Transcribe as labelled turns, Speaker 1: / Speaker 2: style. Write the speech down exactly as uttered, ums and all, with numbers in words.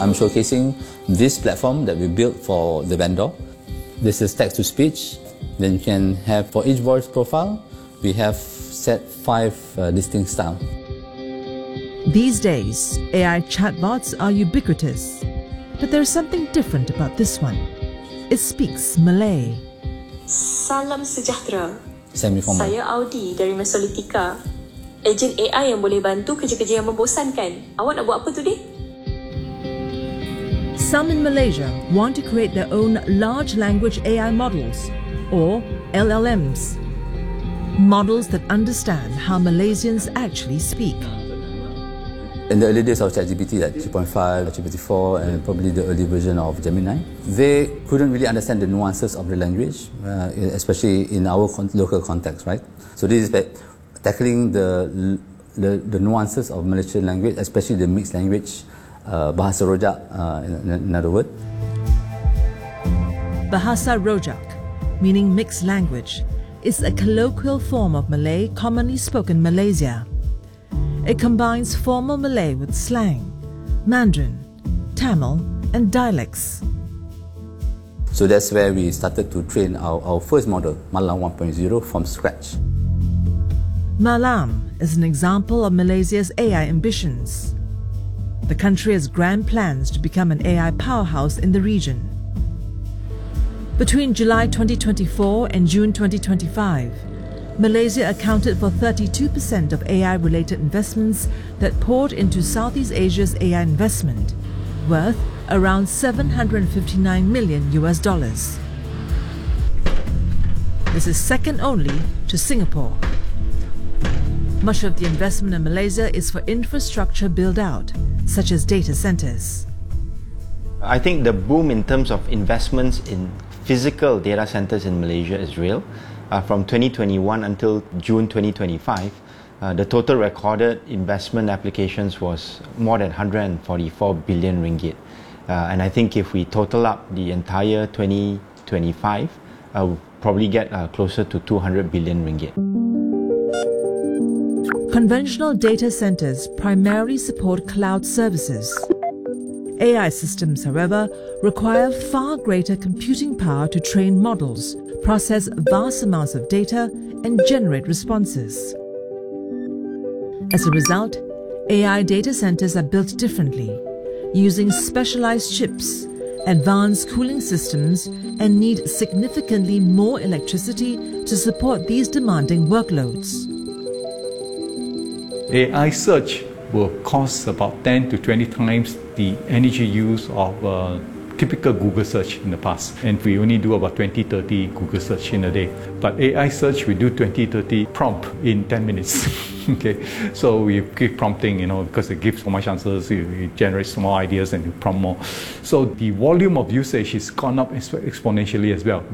Speaker 1: I'm showcasing this platform that we built for the vendor. This is text-to-speech. Then you can have, for each voice profile, we have set five uh, distinct styles.
Speaker 2: These days, A I chatbots are ubiquitous. But there's something different about this one. It speaks Malay.
Speaker 3: Salam sejahtera.
Speaker 1: Semi-formal.
Speaker 3: Saya Audi dari Mesolitika. Ejen A I yang boleh bantu kerja-kerja yang membosankan. Awak nak buat apa tu, Dik?
Speaker 2: Some in Malaysia want to create their own large language A I models, or L L Ms. Models that understand how Malaysians actually speak.
Speaker 1: In the early days of ChatGPT, like three point five, G P T four, and probably the early version of Gemini, they couldn't really understand the nuances of the language, uh, especially in our con local context, right? So this is like tackling the, the the nuances of Malaysian language, especially the mixed language, uh, Bahasa Rojak, uh, in, in other words.
Speaker 2: Bahasa Rojak, meaning mixed language, is a colloquial form of Malay commonly spoken in Malaysia. It combines formal Malay with slang, Mandarin, Tamil, and dialects.
Speaker 1: So that's where we started to train our, our first model, Malam one point oh, from scratch.
Speaker 2: Malam is an example of Malaysia's A I ambitions. The country has grand plans to become an A I powerhouse in the region. Between July twenty twenty-four and June twenty twenty-five, Malaysia accounted for thirty-two percent of A I-related investments that poured into Southeast Asia's A I investment, worth around seven hundred fifty-nine million U S dollars. This is second only to Singapore. Much of the investment in Malaysia is for infrastructure build-out, such as data centers.
Speaker 4: I think the boom in terms of investments in physical data centers in Malaysia is real. Uh, from twenty twenty-one until June twenty twenty-five, uh, the total recorded investment applications was more than one hundred forty-four billion ringgit. Uh, and I think if we total up the entire twenty twenty-five, uh, we'll probably get uh, closer to two hundred billion ringgit.
Speaker 2: Conventional data centers primarily support cloud services. A I systems, however, require far greater computing power to train models, process vast amounts of data, and generate responses. As a result, A I data centers are built differently, using specialized chips, advanced cooling systems, and need significantly more electricity to support these demanding workloads.
Speaker 5: A I search will cost about ten to twenty times the energy use of uh, typical Google search in the past, and we only do about twenty to thirty Google search in a day. But A I search, we do twenty to thirty prompt in ten minutes. Okay, so we keep prompting, you know, because it gives so much answers, it generates more ideas and you prompt more. So the volume of usage has gone up exponentially as well.